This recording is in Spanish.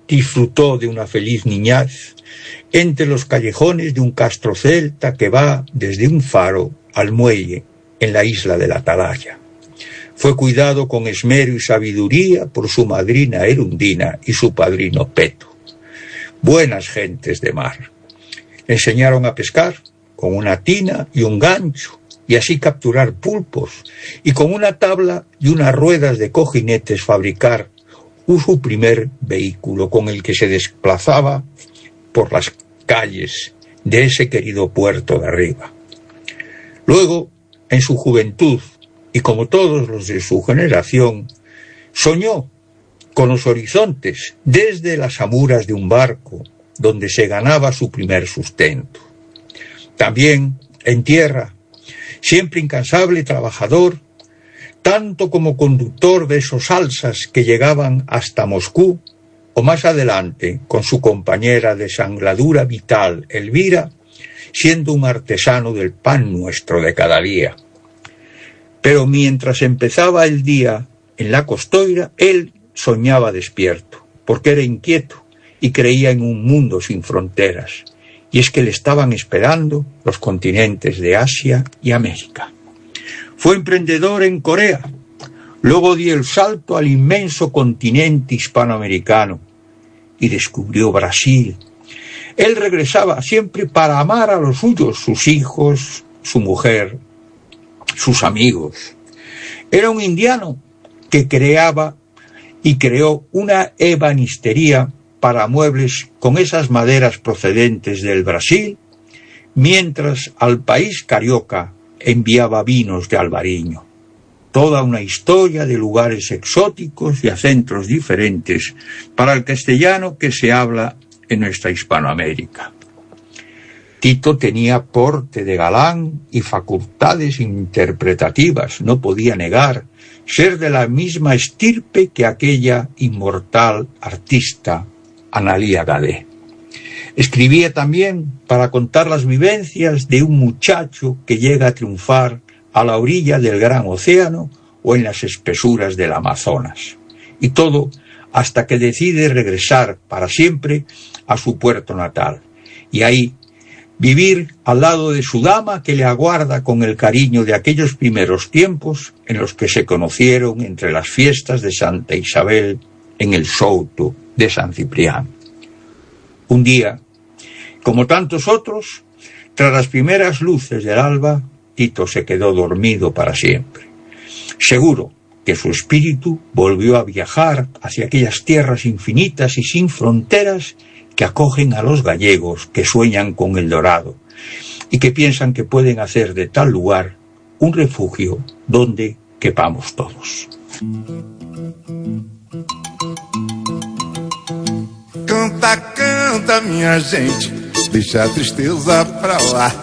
disfrutó de una feliz niñez entre los callejones de un castro celta que va desde un faro al muelle en la isla de la Atalaya. Fue cuidado con esmero y sabiduría por su madrina Erundina y su padrino Peto. Buenas gentes de mar. Le enseñaron a pescar con una tina y un gancho, y así capturar pulpos, y con una tabla y unas ruedas de cojinetes fabricar su primer vehículo con el que se desplazaba por las calles de ese querido puerto de arriba. Luego, en su juventud, y como todos los de su generación, soñó con los horizontes desde las amuras de un barco donde se ganaba su primer sustento. También en tierra, siempre incansable trabajador, tanto como conductor de esos alsas que llegaban hasta Moscú, o más adelante con su compañera de sangladura vital, Elvira, siendo un artesano del pan nuestro de cada día. Pero mientras empezaba el día en la costoira, él soñaba despierto, porque era inquieto y creía en un mundo sin fronteras, y es que le estaban esperando los continentes de Asia y América. Fue emprendedor en Corea, luego dio el salto al inmenso continente hispanoamericano y descubrió Brasil. Él regresaba siempre para amar a los suyos, sus hijos, su mujer, sus amigos. Era un indiano que creaba y creó una ebanistería para muebles con esas maderas procedentes del Brasil, mientras al país carioca enviaba vinos de Albariño. Toda una historia de lugares exóticos y acentos diferentes para el castellano que se habla en nuestra Hispanoamérica. Tito tenía porte de galán y facultades interpretativas, no podía negar ser de la misma estirpe que aquella inmortal artista Analía Gadé. Escribía también para contar las vivencias de un muchacho que llega a triunfar a la orilla del gran océano o en las espesuras del Amazonas. Y todo hasta que decide regresar para siempre a su puerto natal. Y ahí vivir al lado de su dama que le aguarda con el cariño de aquellos primeros tiempos en los que se conocieron entre las fiestas de Santa Isabel en el Souto de San Ciprián. Un día, como tantos otros, tras las primeras luces del alba, Tito se quedó dormido para siempre. Seguro que su espíritu volvió a viajar hacia aquellas tierras infinitas y sin fronteras que acogen a los gallegos que sueñan con el dorado y que piensan que pueden hacer de tal lugar un refugio donde quepamos todos. Canta, canta, minha gente, deixa a tristeza pra lá.